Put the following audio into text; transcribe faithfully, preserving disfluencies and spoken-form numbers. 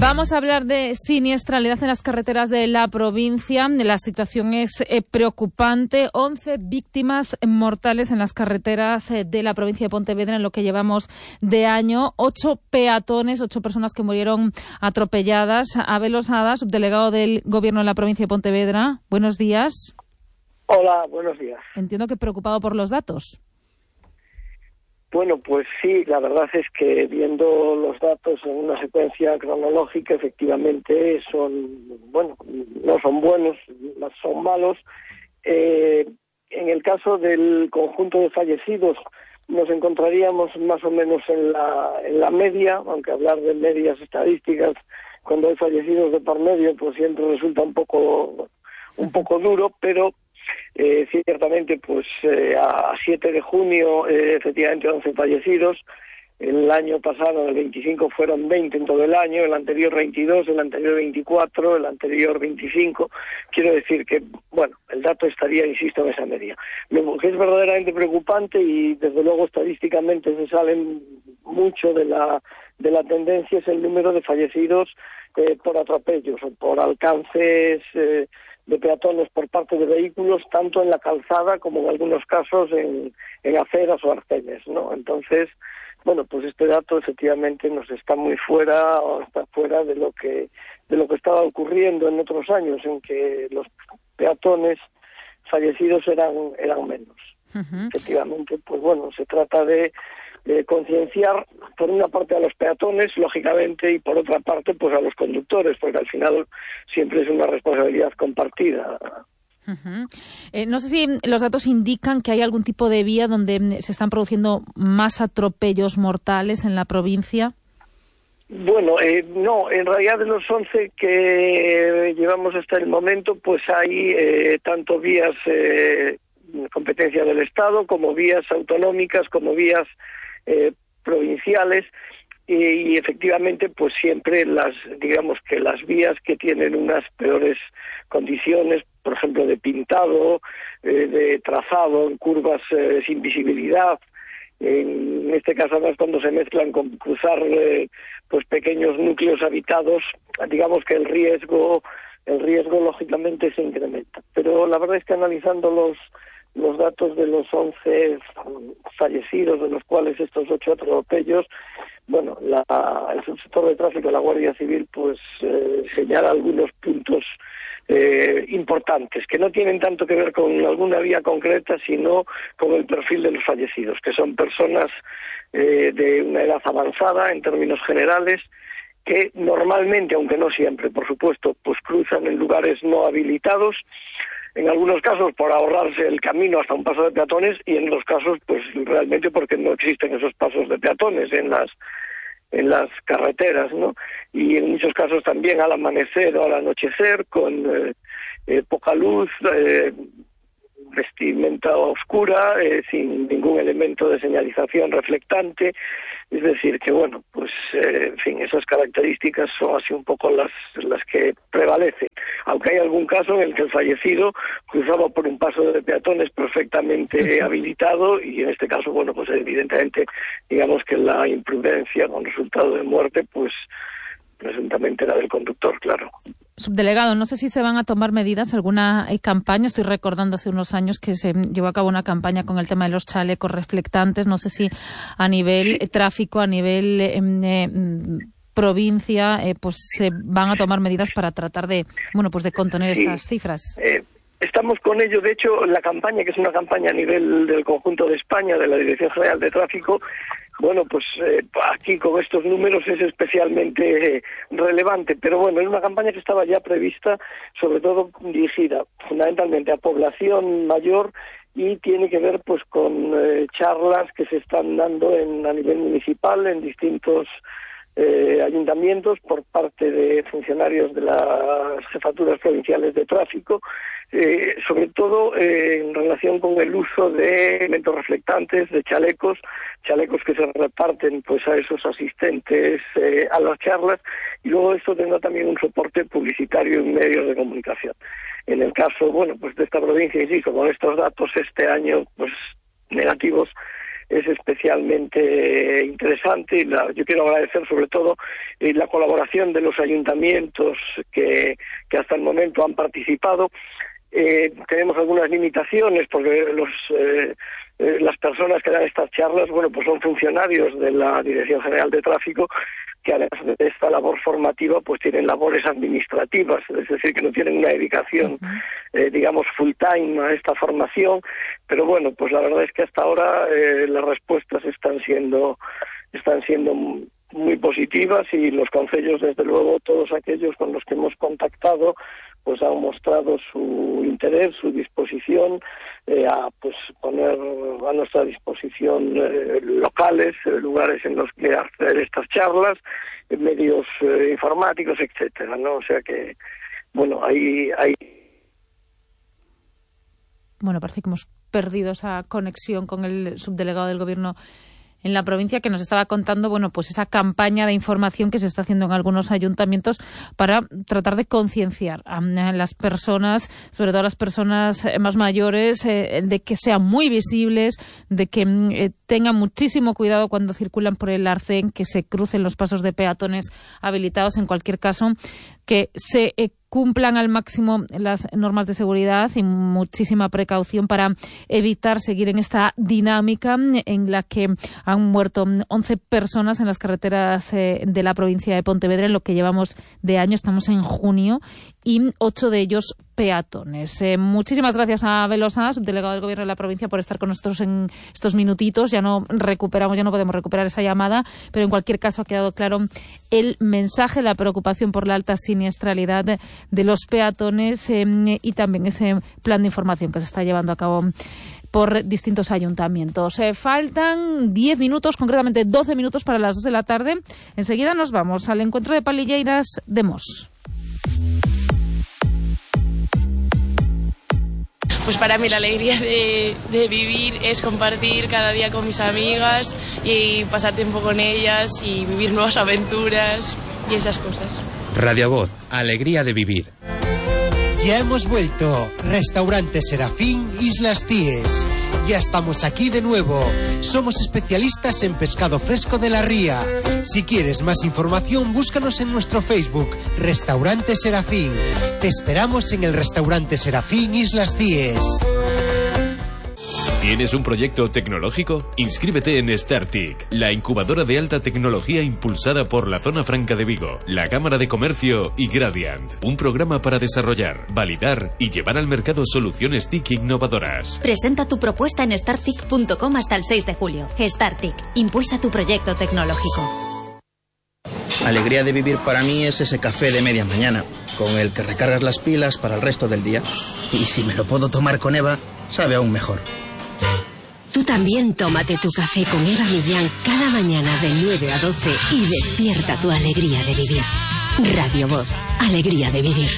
Vamos a hablar de siniestralidad en las carreteras de la provincia. La situación es eh, preocupante. once víctimas mortales en las carreteras eh, de la provincia de Pontevedra en lo que llevamos de año. Ocho peatones, ocho personas que murieron atropelladas. Abel Osada, subdelegado del Gobierno de la provincia de Pontevedra. Buenos días. Hola, buenos días. Entiendo que preocupado por los datos. Bueno, pues sí, la verdad es que viendo los datos en una secuencia cronológica, efectivamente son, bueno, no son buenos, son malos. Eh, en el caso del conjunto de fallecidos, nos encontraríamos más o menos en la, en la media, aunque hablar de medias estadísticas cuando hay fallecidos de por medio, pues siempre resulta un poco, un poco duro, pero Eh, ciertamente, pues eh, a siete de junio, eh, efectivamente, once fallecidos. El año pasado, el veinticinco, fueron veinte en todo el año, el anterior veintidós, el anterior veinticuatro, el anterior veinticinco. Quiero decir que, bueno, el dato estaría, insisto, en esa media. Lo que es verdaderamente preocupante, y desde luego estadísticamente se salen mucho de la, de la tendencia, es el número de fallecidos eh, por atropellos o por alcances eh, de peatones por parte de vehículos, tanto en la calzada como en algunos casos en, en aceras o arcenes, ¿no? Entonces, bueno, pues este dato efectivamente nos está muy fuera, o está fuera de lo que de lo que estaba ocurriendo en otros años, en que los peatones fallecidos eran eran menos. Uh-huh. Efectivamente, pues bueno, se trata de Eh, concienciar por una parte a los peatones, lógicamente, y por otra parte pues a los conductores, porque al final siempre es una responsabilidad compartida. Uh-huh. Eh, no sé si los datos indican que hay algún tipo de vía donde se están produciendo más atropellos mortales en la provincia. Bueno, eh, no, en realidad de los once que llevamos hasta el momento, pues hay eh, tanto vías eh, competencia del Estado como vías autonómicas, como vías Eh, provinciales y, y efectivamente pues siempre las, digamos que las vías que tienen unas peores condiciones, por ejemplo de pintado, eh, de trazado en curvas eh, sin visibilidad, en este caso además cuando se mezclan con cruzar eh, pues pequeños núcleos habitados, digamos que el riesgo el riesgo lógicamente se incrementa. Pero la verdad es que analizando los los datos de los once fallecidos, de los cuales estos ocho atropellos, bueno, la, el subsector de tráfico de la Guardia Civil pues eh, señala algunos puntos eh, importantes, que no tienen tanto que ver con alguna vía concreta, sino con el perfil de los fallecidos, que son personas eh, de una edad avanzada en términos generales, que normalmente, aunque no siempre, por supuesto, pues cruzan en lugares no habilitados, en algunos casos por ahorrarse el camino hasta un paso de peatones, y en los casos pues realmente porque no existen esos pasos de peatones en las en las carreteras, ¿no? Y en muchos casos también al amanecer o al anochecer, con eh, eh, poca luz, eh, vestimenta oscura, eh, sin ningún elemento de señalización reflectante. Es decir, que bueno, pues eh, en fin, esas características son así un poco las las que prevalecen. Aunque hay algún caso en el que el fallecido cruzaba por un paso de peatones perfectamente habilitado, y en este caso, bueno, pues evidentemente, digamos que la imprudencia con resultado de muerte, pues presuntamente era del conductor, claro. Subdelegado, no sé si se van a tomar medidas, alguna eh, campaña. Estoy recordando hace unos años que se llevó a cabo una campaña con el tema de los chalecos reflectantes. No sé si a nivel eh, tráfico, a nivel eh, eh, provincia, eh, pues se van a tomar medidas para tratar de, bueno, pues de contener sí. estas cifras. Eh, estamos con ello. De hecho, la campaña, que es una campaña a nivel del conjunto de España, de la Dirección General de Tráfico, bueno, pues eh, aquí con estos números es especialmente eh, relevante, pero bueno, es una campaña que estaba ya prevista, sobre todo dirigida fundamentalmente a población mayor, y tiene que ver pues con eh, charlas que se están dando en, a nivel municipal en distintos eh, ayuntamientos por parte de funcionarios de las jefaturas provinciales de tráfico, eh, sobre todo eh, en relación con el uso de elementos reflectantes, de chalecos, chalecos que se reparten pues a esos asistentes eh, a las charlas, y luego esto tendrá también un soporte publicitario en medios de comunicación. En el caso, bueno, pues de esta provincia, insisto, con estos datos este año pues negativos, es especialmente interesante. Y la, yo quiero agradecer sobre todo eh, la colaboración de los ayuntamientos que, que hasta el momento han participado. Eh, tenemos algunas limitaciones porque los eh, eh, las personas que dan estas charlas, bueno, pues son funcionarios de la Dirección General de Tráfico, que además de esta labor formativa, pues tienen labores administrativas, es decir, que no tienen una dedicación, eh, digamos, full time a esta formación, pero bueno, pues la verdad es que hasta ahora eh, las respuestas están siendo, están siendo muy positivas, y los concellos, desde luego, todos aquellos con los que hemos contactado, pues han mostrado su interés, su disposición eh, a pues poner a nuestra disposición eh, locales, eh, lugares en los que hacer estas charlas, eh, medios eh, informáticos, etcétera, ¿no? O sea que, bueno, ahí hay... Bueno, parece que hemos perdido esa conexión con el subdelegado del Gobierno en la provincia, que nos estaba contando, bueno, pues esa campaña de información que se está haciendo en algunos ayuntamientos para tratar de concienciar a las personas, sobre todo a las personas más mayores, eh, de que sean muy visibles, de que eh, tengan muchísimo cuidado cuando circulan por el arcén, que se crucen los pasos de peatones habilitados, en cualquier caso, que se eh, cumplan al máximo las normas de seguridad y muchísima precaución para evitar seguir en esta dinámica en la que han muerto once personas en las carreteras eh, de la provincia de Pontevedra en lo que llevamos de año. Estamos en junio, y ocho de ellos peatones. Eh, muchísimas gracias a Velosa, subdelegado del Gobierno de la provincia, por estar con nosotros en estos minutitos. Ya no recuperamos, ya no podemos recuperar esa llamada, pero en cualquier caso ha quedado claro el mensaje, la preocupación por la alta siniestralidad de, de los peatones eh, y también ese plan de información que se está llevando a cabo por distintos ayuntamientos. Eh, faltan diez minutos, concretamente doce minutos para las dos de la tarde. Enseguida nos vamos al encuentro de palilleiras de Mos. Pues para mí la alegría de, de vivir es compartir cada día con mis amigas y pasar tiempo con ellas y vivir nuevas aventuras y esas cosas. Radio Voz, alegría de vivir. Ya hemos vuelto. Restaurante Serafín, Islas Cíes. Ya estamos aquí de nuevo. Somos especialistas en pescado fresco de la ría. Si quieres más información, búscanos en nuestro Facebook, Restaurante Serafín. Te esperamos en el Restaurante Serafín, Islas Cíes. ¿Tienes un proyecto tecnológico? Inscríbete en StarTIC, la incubadora de alta tecnología impulsada por la Zona Franca de Vigo, la Cámara de Comercio y Gradiant. Un programa para desarrollar, validar y llevar al mercado soluciones T I C innovadoras. Presenta tu propuesta en startic punto com hasta el seis de julio. StarTIC, impulsa tu proyecto tecnológico. Alegría de vivir para mí es ese café de media mañana, con el que recargas las pilas para el resto del día. Y si me lo puedo tomar con Eva, sabe aún mejor. Tú también tómate tu café con Eva Millán cada mañana de nueve a doce y despierta tu alegría de vivir. Radio Voz, alegría de vivir.